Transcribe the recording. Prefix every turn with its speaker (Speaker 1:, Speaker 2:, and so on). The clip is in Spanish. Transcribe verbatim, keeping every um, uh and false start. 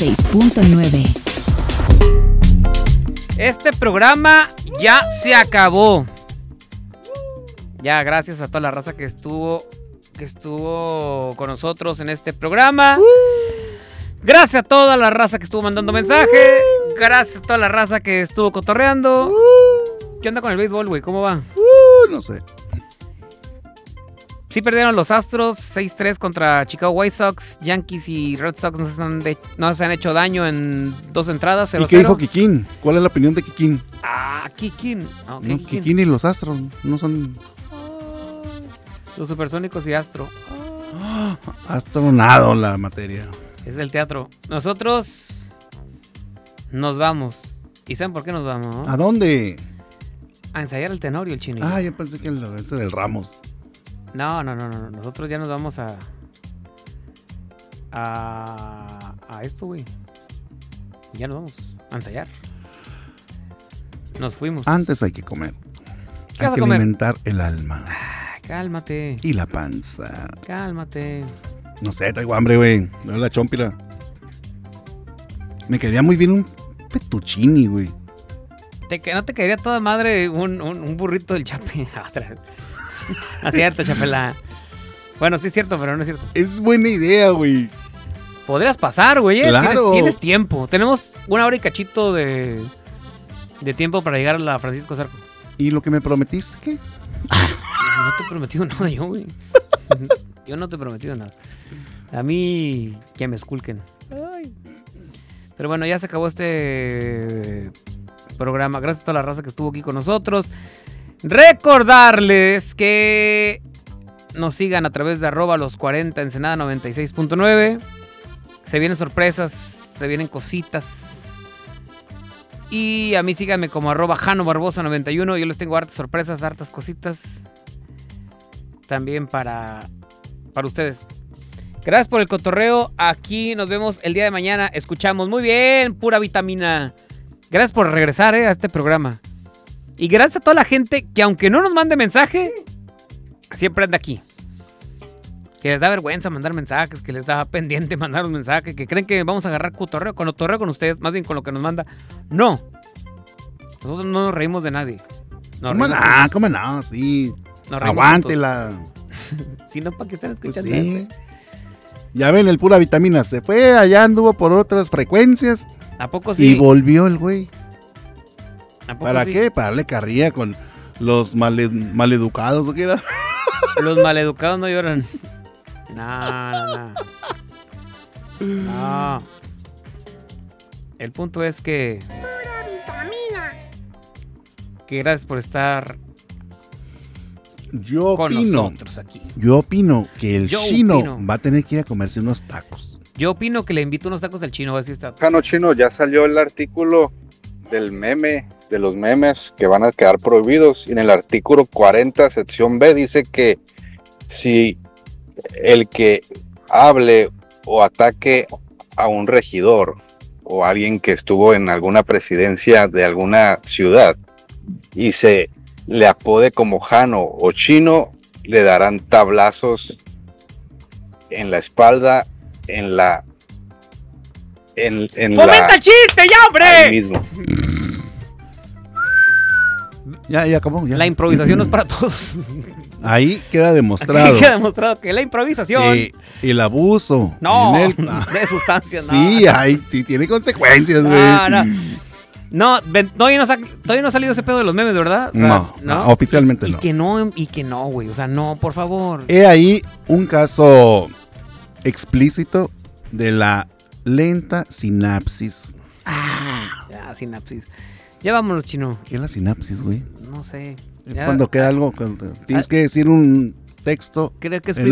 Speaker 1: seis punto nueve.
Speaker 2: Este programa ya se acabó. Ya, gracias a toda la raza que estuvo que estuvo con nosotros en este programa. Gracias a toda la raza que estuvo mandando mensajes. Gracias a toda la raza que estuvo cotorreando. ¿Qué onda con el béisbol, güey? ¿Cómo va?
Speaker 3: Uh, no sé.
Speaker 2: Sí perdieron los Astros seis tres contra Chicago White Sox. Yankees y Red Sox no se han, de, no se han hecho daño en dos entradas. cero cero.
Speaker 3: ¿Y qué dijo Kikín? ¿Cuál es la opinión de Kikín?
Speaker 2: Ah, Kikín. Okay,
Speaker 3: no, Kikín y los Astros no son...
Speaker 2: Los Supersónicos y Astro.
Speaker 3: Oh, astronado la materia.
Speaker 2: Es del teatro. Nosotros nos vamos. ¿Y saben por qué nos vamos?
Speaker 3: ¿A dónde?
Speaker 2: A ensayar el Tenorio, el chino.
Speaker 3: Ah, yo pensé que el, ese del Ramos.
Speaker 2: No, no, no, no. Nosotros ya nos vamos a... A... A esto, güey. Ya nos vamos a ensayar. Nos fuimos.
Speaker 3: Antes hay que comer.
Speaker 2: ¿Qué
Speaker 3: hay
Speaker 2: vas
Speaker 3: que
Speaker 2: a comer?
Speaker 3: alimentar el alma.
Speaker 2: Ah, cálmate.
Speaker 3: Y la panza.
Speaker 2: Cálmate.
Speaker 3: No sé, traigo hambre, güey. No es la chompira. Me quedaría muy bien un fettuccini, güey.
Speaker 2: Te, ¿No te quedaría toda madre un, un, un burrito del Chape? No es cierto, Chapela. Bueno, sí es cierto, pero no es cierto.
Speaker 3: Es buena idea, güey.
Speaker 2: Podrías pasar, güey. ¿eh?
Speaker 3: Claro.
Speaker 2: Tienes, tienes tiempo. Tenemos una hora y cachito de, de tiempo para llegar a la Francisco Zarco.
Speaker 3: ¿Y lo que me prometiste, qué?
Speaker 2: No te he prometido nada yo, güey. Yo no te he prometido nada. A mí, que me esculquen. Ay. Pero bueno, ya se acabó este programa. Gracias a toda la raza que estuvo aquí con nosotros. Recordarles que nos sigan a través de arroba los cuarenta Ensenada noventa y seis punto nueve. Se vienen sorpresas, se vienen cositas. Y a mí síganme como arroba Jano Barbosa noventa y uno. Yo les tengo hartas sorpresas, hartas cositas. También para, para ustedes. Gracias por el cotorreo. Aquí nos vemos el día de mañana. Escuchamos muy bien, pura vitamina. Gracias por regresar eh, a este programa. Y gracias a toda la gente que aunque no nos mande mensaje, siempre anda aquí. Que les da vergüenza mandar mensajes, que les da pendiente mandar un mensaje, que creen que vamos a agarrar cotorreo con cotorreo con ustedes, más bien con lo que nos manda. No. Nosotros no nos reímos de nadie. Nos
Speaker 3: ¿Cómo no?
Speaker 2: juntos.
Speaker 3: ¿Cómo no? Sí.
Speaker 2: Nos
Speaker 3: Aguántela.
Speaker 2: Si no, ¿para qué están
Speaker 3: Pues
Speaker 2: escuchando?
Speaker 3: sí.
Speaker 2: Esto?
Speaker 3: Ya ven, el pura vitamina se fue, allá anduvo por otras frecuencias.
Speaker 2: ¿A poco sí?
Speaker 3: Y volvió el güey.
Speaker 2: ¿A poco
Speaker 3: ¿Para
Speaker 2: sí?
Speaker 3: qué? Para darle carrilla con los male- maleducados, ¿o qué era?
Speaker 2: Los maleducados no lloran. No, no, no. No. El punto es que...
Speaker 4: Pura vitamina.
Speaker 2: Que gracias por estar
Speaker 3: Yo
Speaker 2: con
Speaker 3: opino,
Speaker 2: nosotros aquí.
Speaker 3: yo opino que el
Speaker 2: Yo
Speaker 3: chino
Speaker 2: opino.
Speaker 3: va a tener que ir a comerse unos tacos.
Speaker 2: Yo opino que le invito unos tacos del chino. A ver si está...
Speaker 5: Jano Chino, ya salió el artículo del meme, de los memes que van a quedar prohibidos. Y en el artículo cuarenta, sección B, dice que si el que hable o ataque a un regidor o alguien que estuvo en alguna presidencia de alguna ciudad y se le apode como Jano o Chino, le darán tablazos en la espalda, en la en, en
Speaker 2: ¡Fomenta
Speaker 5: la
Speaker 2: el chiste, ya, hombre!
Speaker 5: ahí mismo.
Speaker 3: Ya, ya acabó. Ya.
Speaker 2: La improvisación no es para todos.
Speaker 3: Ahí queda
Speaker 2: Aquí
Speaker 3: demostrado
Speaker 2: queda demostrado que la improvisación...
Speaker 3: eh, el abuso.
Speaker 2: no,
Speaker 3: en el- ah,
Speaker 2: de sustancias, no.
Speaker 3: sí, ahí sí tiene consecuencias, güey.
Speaker 2: No, no. No, ven, todavía, no sa- todavía no ha salido ese pedo de los memes, ¿verdad? O sea,
Speaker 3: No, no, oficialmente
Speaker 2: y
Speaker 3: no.
Speaker 2: Que no. Y que no, güey. O sea, no, por favor.
Speaker 3: He ahí un caso explícito de la lenta sinapsis.
Speaker 2: Ah, ya, sinapsis. Ya vámonos, chino.
Speaker 3: ¿Qué es la sinapsis, güey?
Speaker 2: No sé.
Speaker 3: Es
Speaker 2: Ya-
Speaker 3: cuando queda algo, cuando tienes que decir un texto
Speaker 2: Creo que es
Speaker 3: en